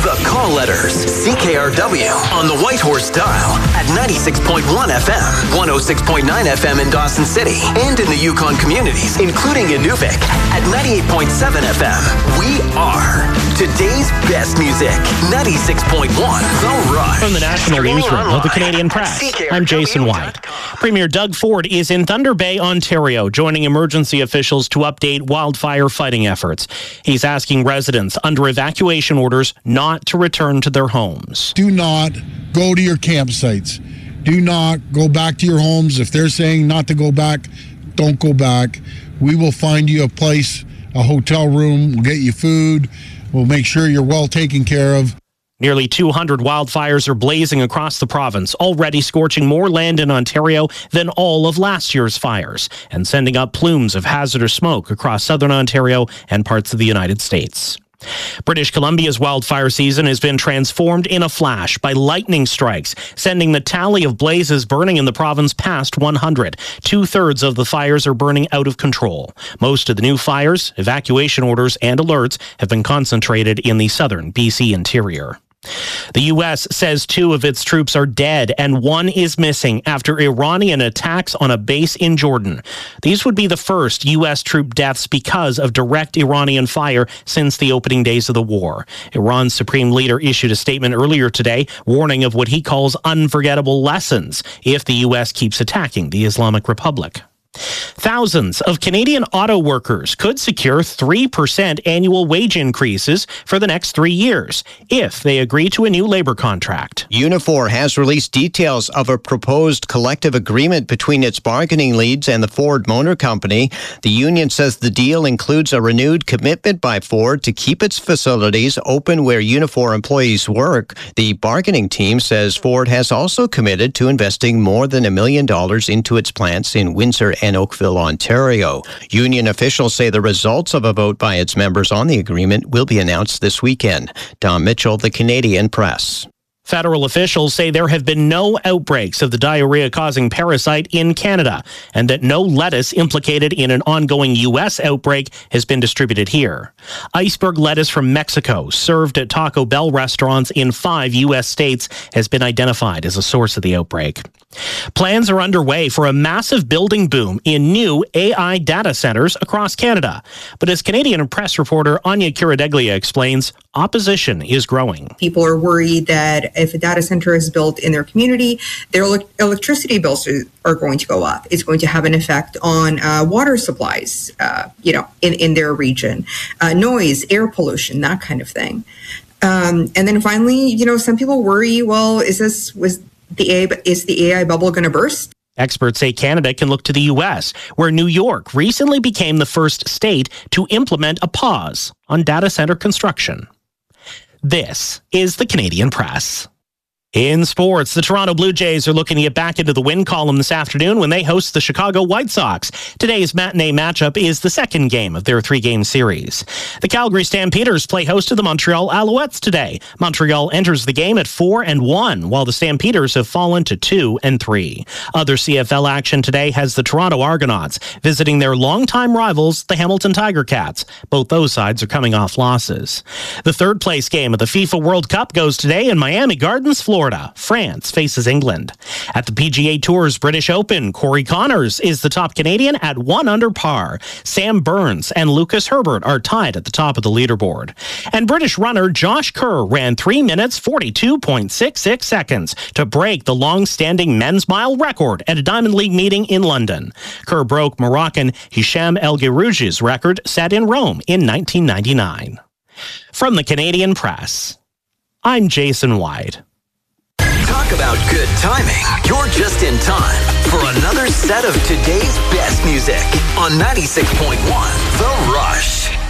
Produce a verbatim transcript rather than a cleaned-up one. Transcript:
The Call Letters, C K R W, on the Whitehorse dial at ninety-six point one F M, one oh six point nine F M in Dawson City, and in the Yukon communities, including Inuvik, at ninety-eight point seven F M. We are today's best music, ninety-six point one The Rush. From the National Newsroom of the Canadian Press, I'm Jason White. Premier Doug Ford is in Thunder Bay, Ontario, joining emergency officials to update wildfire fighting efforts. He's asking residents under evacuation orders not to return to their homes. Do not go to your campsites. Do not go back to your homes. If they're saying not to go back, don't go back. We will find you a place, a hotel room. We'll get you food. We'll make sure you're well taken care of. Nearly two hundred wildfires are blazing across the province, already scorching more land in Ontario than all of last year's fires, and sending up plumes of hazardous smoke across southern Ontario and parts of the United States. British Columbia's wildfire season has been transformed in a flash by lightning strikes, sending the tally of blazes burning in the province past one hundred. Two-thirds of the fires are burning out of control. Most of the new fires, evacuation orders, and alerts have been concentrated in the southern B C interior. The U S says two of its troops are dead and one is missing after Iranian attacks on a base in Jordan. These would be the first U S troop deaths because of direct Iranian fire since the opening days of the war. Iran's supreme leader issued a statement earlier today warning of what he calls unforgettable lessons if the U S keeps attacking the Islamic Republic. Thousands of Canadian auto workers could secure three percent annual wage increases for the next three years if they agree to a new labor contract. Unifor has released details of a proposed collective agreement between its bargaining leads and the Ford Motor Company. The union says the deal includes a renewed commitment by Ford to keep its facilities open where Unifor employees work. The bargaining team says Ford has also committed to investing more than a million dollars into its plants in Windsor and Oakville, Ontario. Union officials say the results of a vote by its members on the agreement will be announced this weekend. Don Mitchell, The Canadian Press. Federal officials say there have been no outbreaks of the diarrhea-causing parasite in Canada and that no lettuce implicated in an ongoing U S outbreak has been distributed here. Iceberg lettuce from Mexico, served at Taco Bell restaurants in five U S states, has been identified as a source of the outbreak. Plans are underway for a massive building boom in new A I data centers across Canada. But as Canadian Press reporter Anya Kiradeglia explains, opposition is growing. People are worried that if a data center is built in their community, their electricity bills are going to go up. It's going to have an effect on uh, water supplies, uh, you know, in, in their region, uh, noise, air pollution, that kind of thing. Um, and then finally, you know, some people worry, well, is this, was the A I, is the A I bubble going to burst? Experts say Canada can look to the U S, where New York recently became the first state to implement a pause on data center construction. This is the Canadian Press. In sports, the Toronto Blue Jays are looking to get back into the win column this afternoon when they host the Chicago White Sox. Today's matinee matchup is the second game of their three-game series. The Calgary Stampeders play host to the Montreal Alouettes today. Montreal enters the game at four and one, while the Stampeders have fallen to two and three. Other C F L action today has the Toronto Argonauts visiting their longtime rivals, the Hamilton Tiger Cats. Both those sides are coming off losses. The third-place game of the FIFA World Cup goes today in Miami Gardens, Florida. France faces England. At the P G A Tour's British Open, Corey Connors is the top Canadian at one under par. Sam Burns and Lucas Herbert are tied at the top of the leaderboard. And British runner Josh Kerr ran three minutes, forty-two point six six seconds to break the long-standing men's mile record at a Diamond League meeting in London. Kerr broke Moroccan Hicham El Guerrouji's record set in Rome in nineteen ninety-nine. From the Canadian Press, I'm Jason White. Talk about good timing. You're just in time for another set of today's best music on ninety-six point one The Rush.